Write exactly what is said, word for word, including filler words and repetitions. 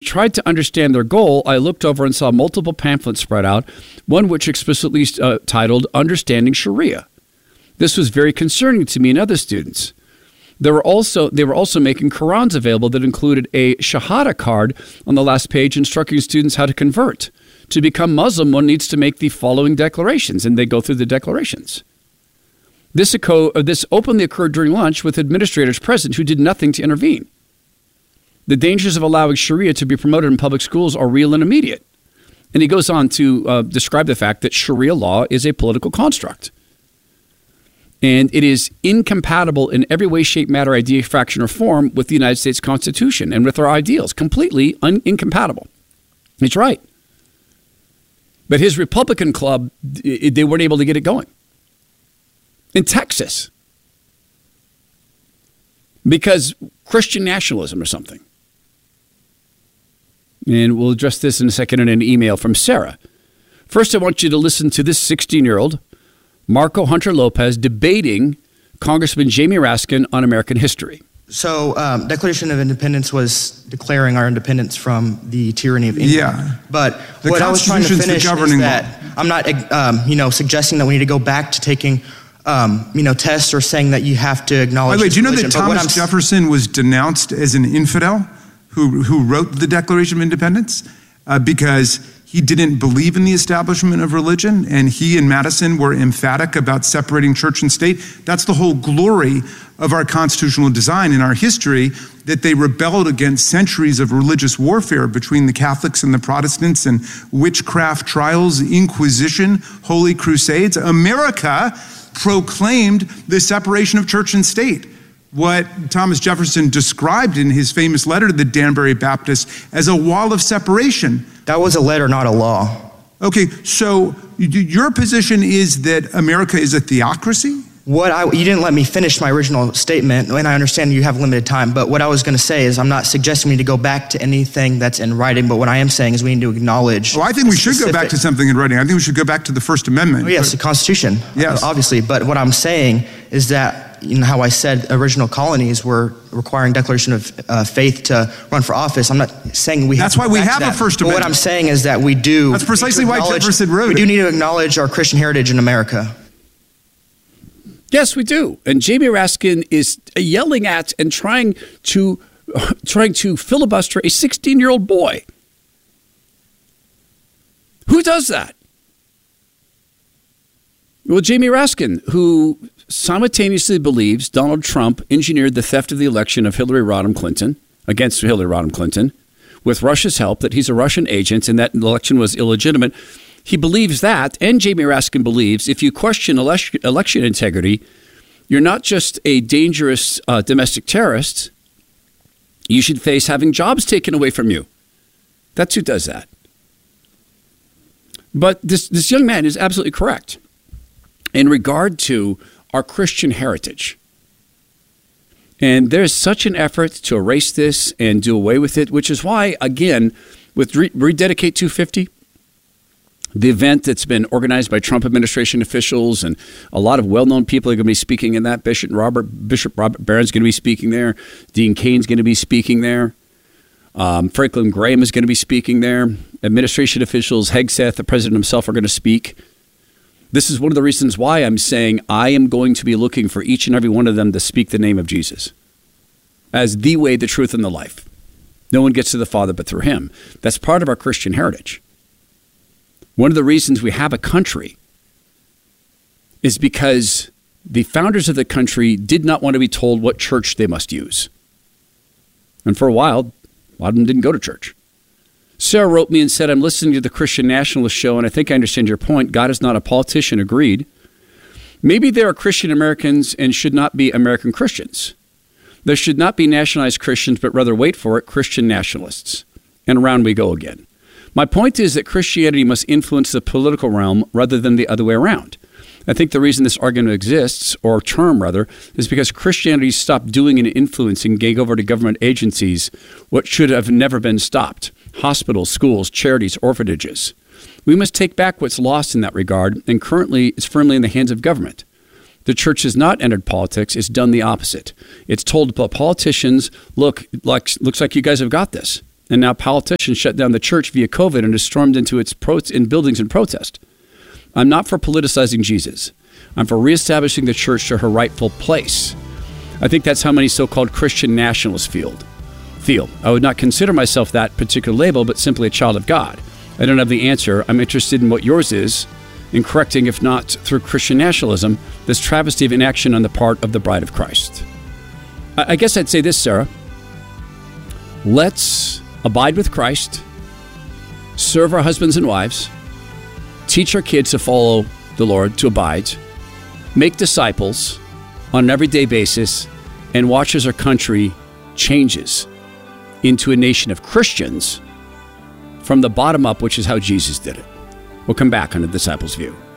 tried to understand their goal, I looked over and saw multiple pamphlets spread out, one which explicitly uh, titled Understanding Sharia. This was very concerning to me and other students. There were also They were also making Qurans available that included a Shahada card on the last page instructing students how to convert. To become Muslim, one needs to make the following declarations, and they go through the declarations. This, this openly occurred during lunch with administrators present who did nothing to intervene. The dangers of allowing Sharia to be promoted in public schools are real and immediate. And he goes on to uh, describe the fact that Sharia law is a political construct. And it is incompatible in every way, shape, matter, idea, fraction, or form with the United States Constitution and with our ideals. Completely un- incompatible. He's right. But his Republican club, they weren't able to get it going. In Texas. Because Christian nationalism or something. And we'll address this in a second in an email from Sarah. First, I want you to listen to this sixteen-year-old, Marco Hunter Lopez, debating Congressman Jamie Raskin on American history. So, um, Declaration of Independence was declaring our independence from the tyranny of England. Yeah. But the what I was trying to finish is governing that I'm not, um, you know, suggesting that we need to go back to taking, um, you know, tests or saying that you have to acknowledge. By the way, do you know religion. that Thomas Jefferson was denounced as an infidel who who wrote the Declaration of Independence uh, because he didn't believe in the establishment of religion, and he and Madison were emphatic about separating church and state. That's the whole glory of our constitutional design in our history, that they rebelled against centuries of religious warfare between the Catholics and the Protestants and witchcraft trials, Inquisition, Holy Crusades. America proclaimed the separation of church and state. What Thomas Jefferson described in his famous letter to the Danbury Baptists as a wall of separation. That was a letter, not a law. Okay, so your position is that America is a theocracy? What I, you didn't let me finish my original statement, and I understand you have limited time, but what I was going to say is I'm not suggesting we need to go back to anything that's in writing, but what I am saying is we need to acknowledge. Well, I think we should specific, go back to something in writing. I think we should go back to the First Amendment. Oh, yes, the Constitution, yes. Obviously, but what I'm saying is that, you know, how I said original colonies were requiring declaration of uh, faith to run for office. I'm not saying we have That's to why we have that. a First But Amendment. what I'm saying is that we do. That's precisely why Jefferson wrote it. We do need to acknowledge our Christian heritage in America. Yes, we do. And Jamie Raskin is yelling at and trying to uh, trying to filibuster a sixteen-year-old boy. Who does that? Well, Jamie Raskin, who simultaneously believes Donald Trump engineered the theft of the election of Hillary Rodham Clinton against Hillary Rodham Clinton with Russia's help, that he's a Russian agent and that election was illegitimate. He believes that, and Jamie Raskin believes if you question election, election integrity, you're not just a dangerous uh, domestic terrorist, you should face having jobs taken away from you. That's who does that. But this, this young man is absolutely correct in regard to our Christian heritage. And there's such an effort to erase this and do away with it, which is why, again, with Re- Rededicate two fifty, the event that's been organized by Trump administration officials, and a lot of well-known people are going to be speaking in that. Bishop Robert Bishop Robert Barron's going to be speaking there. Dean Cain's going to be speaking there. Um, Franklin Graham is going to be speaking there. Administration officials, Hegseth, the president himself, are going to speak. This is one of the reasons why I'm saying I am going to be looking for each and every one of them to speak the name of Jesus as the way, the truth, and the life. No one gets to the Father but through him. That's part of our Christian heritage. One of the reasons we have a country is because the founders of the country did not want to be told what church they must use. And for a while, a lot of them didn't go to church. Sarah wrote me and said, I'm listening to the Christian Nationalist show, and I think I understand your point. God is not a politician. Agreed. Maybe there are Christian Americans and should not be American Christians. There should not be nationalized Christians, but rather, wait for it, Christian nationalists. And around we go again. My point is that Christianity must influence the political realm rather than the other way around. I think the reason this argument exists, or term rather, is because Christianity stopped doing and influencing, gave over to government agencies what should have never been stopped. Hospitals, schools, charities, orphanages. We must take back what's lost in that regard, and currently is firmly in the hands of government. The church has not entered politics. It's done the opposite. It's told politicians, look, like, looks like you guys have got this. And now politicians shut down the church via COVID and have stormed into its pro- in buildings in protest. I'm not for politicizing Jesus. I'm for reestablishing the church to her rightful place. I think that's how many so-called Christian nationalists feel. Feel. I would not consider myself that particular label, but simply a child of God. I don't have the answer. I'm interested in what yours is, in correcting, if not through Christian nationalism, this travesty of inaction on the part of the bride of Christ. I guess I'd say this, Sarah. Let's abide with Christ, serve our husbands and wives, teach our kids to follow the Lord, to abide, make disciples on an everyday basis, and watch as our country changes into a nation of Christians from the bottom up, which is how Jesus did it. We'll come back on the Disciples' View.